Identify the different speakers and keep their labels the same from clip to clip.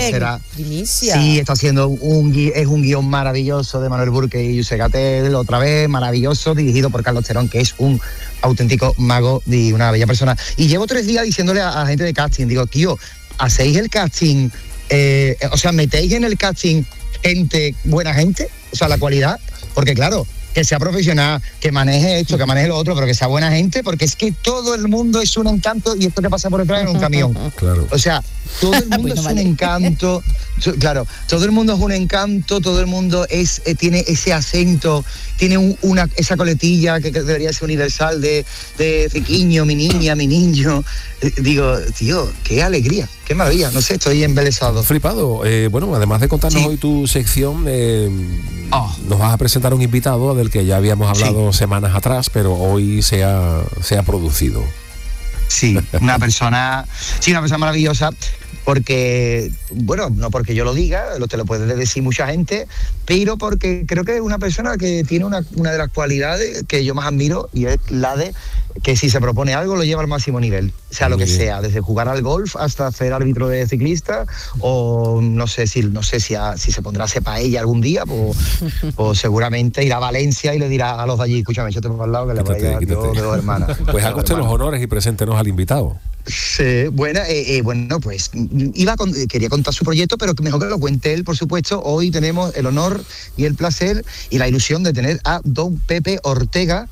Speaker 1: será.
Speaker 2: Primicia.
Speaker 1: Sí, está haciendo un guión maravilloso de Manuel Burke y José Gatell, otra vez, maravilloso, dirigido por Carlos Terón, que es un auténtico mago y una bella persona. Y llevo 3 días diciéndole a la gente de casting, digo, tío, ¿hacéis el casting? O sea, ¿metéis en el casting gente, buena gente? O sea, la cualidad, porque claro, que sea profesional, que maneje esto, que maneje lo otro, pero que sea buena gente, porque es que todo el mundo es un encanto y esto que pasa por detrás en un camión.
Speaker 3: Claro.
Speaker 1: O sea, todo el mundo es un encanto. Claro, todo el mundo es un encanto, todo el mundo tiene ese acento, tiene esa coletilla que debería ser universal de riquiño, mi niña, mi niño. Digo, tío, qué alegría, qué maravilla, no sé, estoy embelesado.
Speaker 3: Flipado. Bueno, además de contarnos hoy tu sección, nos vas a presentar un invitado del que ya habíamos hablado semanas atrás, pero hoy se ha producido.
Speaker 1: Sí, una persona maravillosa, porque, bueno, no porque yo lo diga, te lo puede decir mucha gente, pero porque creo que es una persona que tiene una de las cualidades que yo más admiro, y es la de que si se propone algo lo lleva al máximo nivel, sea lo que sea, desde jugar al golf hasta ser árbitro de ciclista, o no sé si se pondrá a hacer paella algún día, pues seguramente irá a Valencia y le dirá a los de allí, escúchame, yo te pongo al lado que le voy a llevar yo de 2 hermanas.
Speaker 3: Pues haga usted los honores y preséntenos al invitado.
Speaker 1: Sí, bueno, pues quería contar su proyecto, pero mejor que lo cuente él, por supuesto. Hoy tenemos el honor y el placer y la ilusión de tener a don Pepe Ortega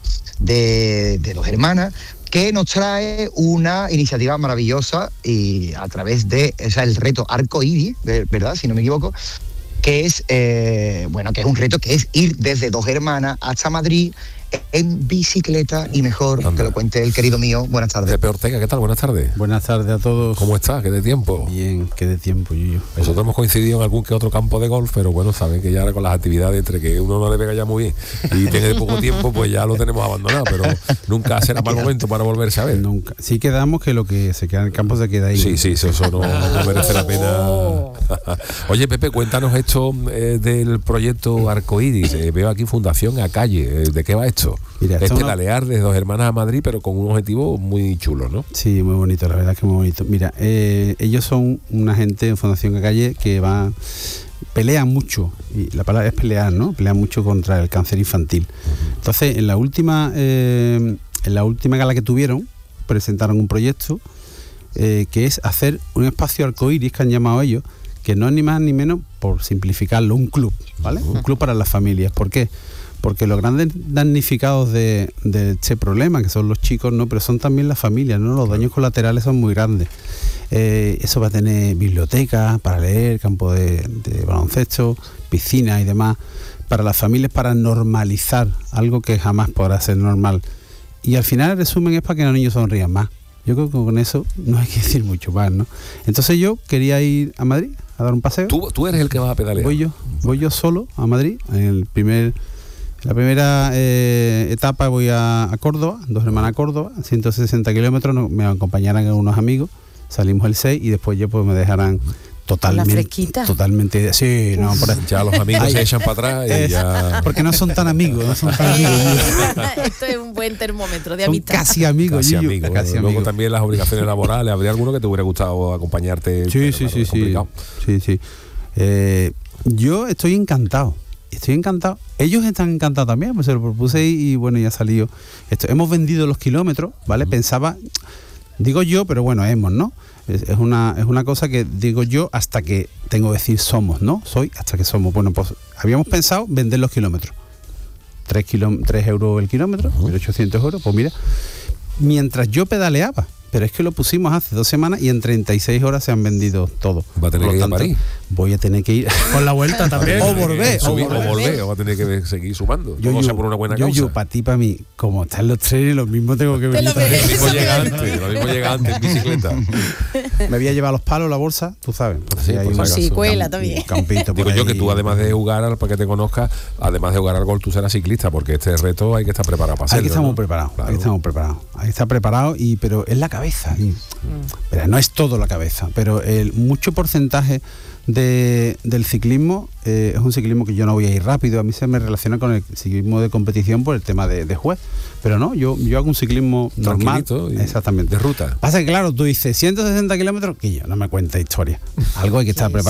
Speaker 1: de 2 hermanas, que nos trae una iniciativa maravillosa y a través de el reto Arcoíris, ¿verdad? Si no me equivoco, que es que es un reto que es ir desde 2 hermanas hasta Madrid en bicicleta, y mejor que lo cuente el querido mío. Buenas tardes.
Speaker 3: Pepe Ortega, ¿qué tal? Buenas tardes.
Speaker 4: Buenas tardes a todos.
Speaker 3: ¿Cómo estás? ¿Qué de tiempo?
Speaker 4: Bien, qué de tiempo, Yuyo.
Speaker 3: Nosotros hemos coincidido en algún que otro campo de golf, pero bueno, saben que ya ahora con las actividades, entre que uno no le pega ya muy bien y tiene poco tiempo, pues ya lo tenemos abandonado, pero nunca será mal momento para volverse a ver.
Speaker 4: Nunca. Sí quedamos que lo que se queda en el campo se queda ahí.
Speaker 3: Sí, eso no merece la pena. Oye, Pepe, cuéntanos esto del proyecto Arcoíris. Veo aquí Fundación A Calle. ¿De qué va esto?
Speaker 4: Mira,
Speaker 3: es pedalear de 2 hermanas a Madrid, pero con un objetivo muy chulo, ¿no?
Speaker 4: Sí, muy bonito, la verdad es que muy bonito. Mira, ellos son una gente en Fundación A Calle que pelean mucho, y la palabra es pelear, ¿no? Pelean mucho contra el cáncer infantil. Entonces, en la última gala que tuvieron, presentaron un proyecto que es hacer un espacio arcoíris, que han llamado ellos, que no es ni más ni menos, por simplificarlo, un club, ¿vale? Un club para las familias. ¿Por qué? Porque los grandes damnificados de este problema, que son los chicos, no, pero son también las familias, ¿no? Los daños colaterales son muy grandes. Eso va a tener biblioteca para leer, campo de baloncesto, piscina y demás, para las familias, para normalizar algo que jamás podrá ser normal. Y al final el resumen es para que los niños sonrían más. Yo creo que con eso no hay que decir mucho más, ¿no? Entonces yo quería ir a Madrid a dar un paseo.
Speaker 3: ¿Tú eres el que vas a pedalear?
Speaker 4: Voy yo solo a Madrid. En la primera etapa voy a Córdoba, 2 hermanas a Córdoba, 160 kilómetros, me acompañarán unos amigos, salimos el 6 y después ya pues me dejarán totalmente, sí, no,
Speaker 3: ya los amigos se echan para atrás y ya...
Speaker 4: Porque no son tan amigos,
Speaker 2: Esto es un buen termómetro de amistad.
Speaker 4: Casi amigos.
Speaker 3: Luego también las obligaciones laborales, ¿habría alguno que te hubiera gustado acompañarte?
Speaker 4: Sí. Yo estoy encantado. Ellos están encantados también, pues se lo propuse y bueno, ya ha salido esto. Hemos vendido los kilómetros, ¿vale? Pensaba, digo yo, pero bueno, ¿no? Es una cosa que digo yo hasta que tengo que decir somos, ¿no? Soy hasta que somos. Bueno, pues habíamos pensado vender los kilómetros. 3 euros el kilómetro, 1.800 euros, pues mira, mientras yo pedaleaba. Pero es que lo pusimos hace 2 semanas y en 36 horas se han vendido todo.
Speaker 3: Va a tener que ir a París.
Speaker 4: Voy a tener que ir
Speaker 5: con la vuelta también.
Speaker 4: o volver.
Speaker 3: O va a tener que seguir sumando. Yo sea por una buena causa.
Speaker 4: Para ti, para mí, como están los trenes, lo mismo tengo que venir.
Speaker 3: Lo mismo llega antes en bicicleta.
Speaker 4: Me voy a llevar los palos, la bolsa, tú sabes.
Speaker 2: Cuela también.
Speaker 4: Campito.
Speaker 3: Digo yo que tú, además de jugar, para que te conozcas, además de jugar al golf, tú serás ciclista, porque este reto hay que estar preparado para hacerlo.
Speaker 4: Hay que estar preparados. Hay que estar preparados, pero es la cabeza. Pero no es todo la cabeza, pero mucho porcentaje del ciclismo es un ciclismo que yo no voy a ir rápido. A mí se me relaciona con el ciclismo de competición por el tema de juez, pero no, yo hago un ciclismo normal, exactamente,
Speaker 3: de ruta.
Speaker 4: Pasa que claro, tú dices 160 kilómetros, que yo no me cuenta historia, algo hay que estar preparado.